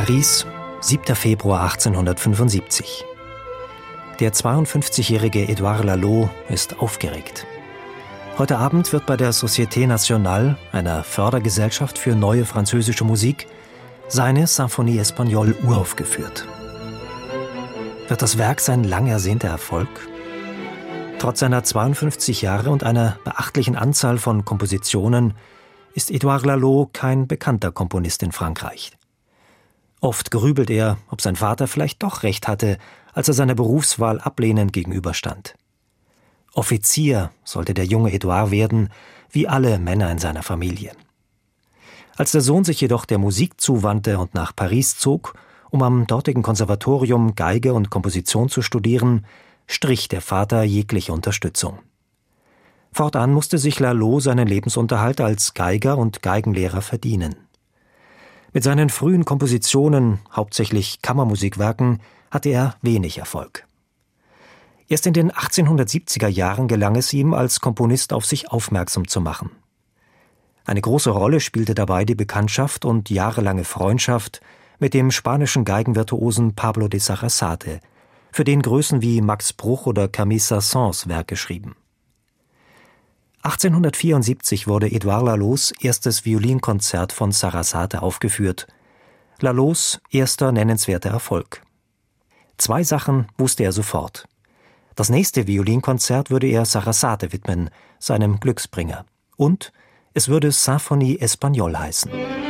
Paris, 7. Februar 1875. Der 52-jährige Édouard Lalo ist aufgeregt. Heute Abend wird bei der Société Nationale, einer Fördergesellschaft für neue französische Musik, seine Symphonie Espagnole uraufgeführt. Wird das Werk sein lang ersehnter Erfolg? Trotz seiner 52 Jahre und einer beachtlichen Anzahl von Kompositionen ist Édouard Lalo kein bekannter Komponist in Frankreich. Oft grübelt er, ob sein Vater vielleicht doch recht hatte, als er seiner Berufswahl ablehnend gegenüberstand. Offizier sollte der junge Édouard werden, wie alle Männer in seiner Familie. Als der Sohn sich jedoch der Musik zuwandte und nach Paris zog, um am dortigen Konservatorium Geige und Komposition zu studieren, strich der Vater jegliche Unterstützung. Fortan musste sich Lalo seinen Lebensunterhalt als Geiger und Geigenlehrer verdienen. Mit seinen frühen Kompositionen, hauptsächlich Kammermusikwerken, hatte er wenig Erfolg. Erst in den 1870er Jahren gelang es ihm, als Komponist auf sich aufmerksam zu machen. Eine große Rolle spielte dabei die Bekanntschaft und jahrelange Freundschaft mit dem spanischen Geigenvirtuosen Pablo de Sarasate, für den Größen wie Max Bruch oder Camille Saint-Saëns Werke schrieben. 1874 wurde Édouard Lalos erstes Violinkonzert von Sarasate aufgeführt. Lalos erster nennenswerter Erfolg. 2 Sachen wusste er sofort. Das nächste Violinkonzert würde er Sarasate widmen, seinem Glücksbringer. Und es würde Symphonie Espagnole heißen.